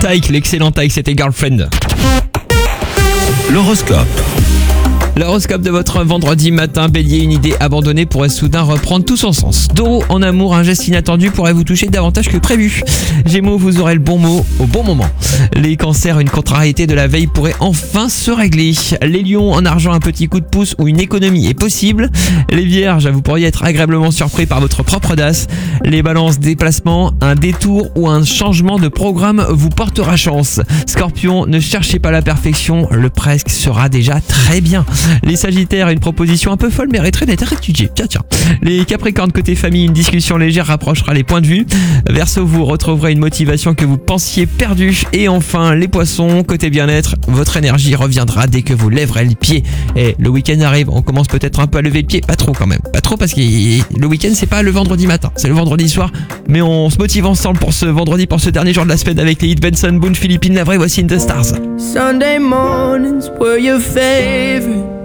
Taïk, l'excellent Taïk, c'était Girlfriend. L'horoscope. L'horoscope de votre vendredi matin, Bélier, une idée abandonnée pourrait soudain reprendre tout son sens. Taureau, en amour, un geste inattendu pourrait vous toucher davantage que prévu. Gémeaux, vous aurez le bon mot au bon moment. Les cancers, une contrariété de la veille pourrait enfin se régler. Les lions, en argent, un petit coup de pouce ou une économie est possible. Les vierges, vous pourriez être agréablement surpris par votre propre audace. Les balances, déplacement, un détour ou un changement de programme vous portera chance. Scorpion, ne cherchez pas la perfection, le presque sera déjà très bien. Les sagittaires, une proposition un peu folle mériterait d'être étudiée. Tiens. Les capricornes, côté famille, une discussion légère rapprochera les points de vue. Verseau, vous retrouverez une motivation que vous pensiez perdue. Et enfin, les poissons, côté bien-être, votre énergie reviendra dès que vous lèverez le pied. Et le week-end arrive, on commence peut-être un peu à lever le pied. Pas trop quand même. Pas trop parce que le week-end, c'est pas le vendredi matin, c'est le vendredi soir. Mais on se motive ensemble pour ce vendredi, pour ce dernier jour de la semaine avec les hits Benson, Boone, Philippines, la vraie, voici In The Stars. Sunday mornings were your favorite.